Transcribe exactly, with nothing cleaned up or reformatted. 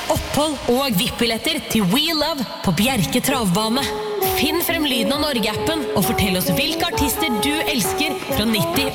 opphold og V I P-billetter til We Love på Bjerke Travbane. Finn frem lyden av Norge-appen og fortell oss hvilke artister du elsker fra nitti